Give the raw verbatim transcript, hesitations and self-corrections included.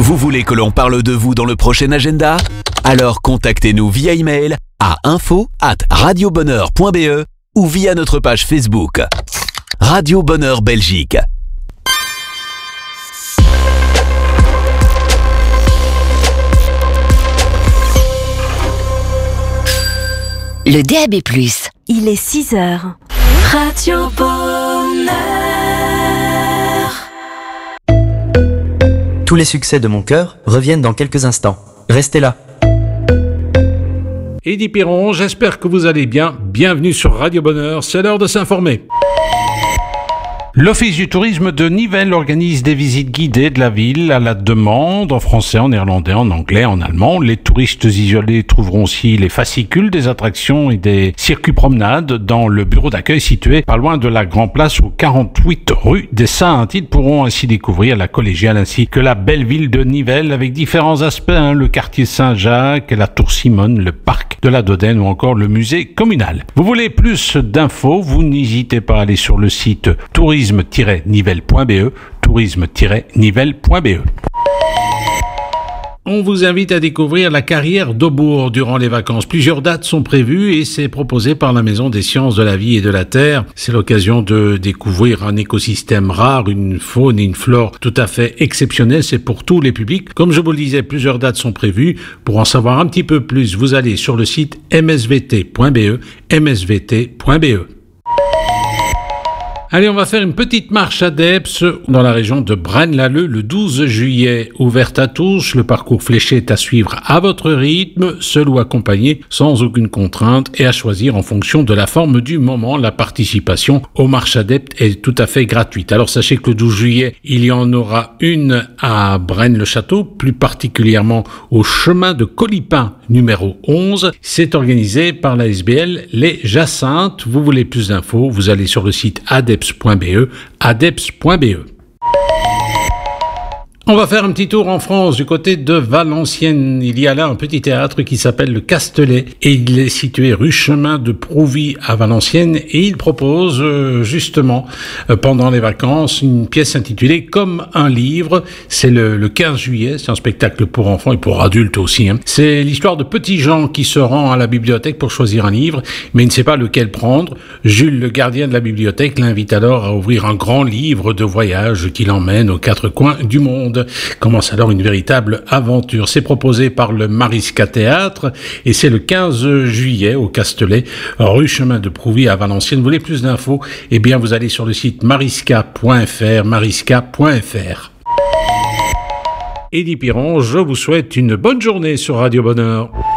Vous voulez que l'on parle de vous dans le prochain agenda? Alors contactez-nous via email à info arobase radiobonheur point b e ou via notre page Facebook. Radio Bonheur Belgique. Le D A B plus. Il est six heures. Radio Bonheur. Tous les succès de mon cœur reviennent dans quelques instants. Restez là. Eddy Piron, j'espère que vous allez bien. Bienvenue sur Radio Bonheur, c'est l'heure de s'informer. L'Office du tourisme de Nivelles organise des visites guidées de la ville à la demande, en français, en néerlandais, en anglais, en allemand. Les touristes isolés trouveront aussi les fascicules des attractions et des circuits promenades dans le bureau d'accueil situé pas loin de la Grand Place, au quarante-huit rue des Saints. Ils pourront ainsi découvrir la collégiale ainsi que la belle ville de Nivelles avec différents aspects, hein, le quartier Saint-Jacques, la tour Simone, le parc de la Dodène ou encore le musée communal. Vous voulez plus d'infos? Vous n'hésitez pas à aller sur le site tourisme tiret nivelles point b e, tourisme tiret nivelles point b e. On vous invite à découvrir la carrière d'Aubourg durant les vacances. Plusieurs dates sont prévues et c'est proposé par la Maison des sciences de la vie et de la terre. C'est l'occasion de découvrir un écosystème rare, une faune et une flore tout à fait exceptionnelles. C'est pour tous les publics. Comme je vous le disais, plusieurs dates sont prévues. Pour en savoir un petit peu plus, vous allez sur le site m s v t point b e, m s v t point b e. Allez, on va faire une petite marche à Depps, dans la région de Braine-l'Alleud, le douze juillet. Ouverte à tous, le parcours fléché est à suivre à votre rythme, seul ou accompagné, sans aucune contrainte, et à choisir en fonction de la forme du moment. La participation aux marches à Depps est tout à fait gratuite. Alors sachez que le douze juillet, il y en aura une à Braine-le-Château, plus particulièrement au chemin de Colipin, numéro onze. C'est organisé par la S B L Les Jacinthes. Vous voulez plus d'infos, vous allez sur le site adeps point b e, adeps point b e. On va faire un petit tour en France du côté de Valenciennes. Il y a là un petit théâtre qui s'appelle le Castelet et il est situé rue Chemin de Prouvy à Valenciennes et il propose euh, justement euh, pendant les vacances une pièce intitulée Comme un livre. C'est le, le quinze juillet, c'est un spectacle pour enfants et pour adultes aussi, hein. C'est l'histoire de petit Jean qui se rend à la bibliothèque pour choisir un livre mais il ne sait pas lequel prendre. Jules, le gardien de la bibliothèque, l'invite alors à ouvrir un grand livre de voyage qui l'emmène aux quatre coins du monde. Commence alors une véritable aventure. C'est proposé par le Mariska Théâtre et c'est le quinze juillet au Castelet, rue Chemin de Prouvy à Valenciennes. Vous voulez plus d'infos? Eh bien, vous allez sur le site mariska point f r, mariska point f r. Eddy Piron, je vous souhaite une bonne journée sur Radio Bonheur.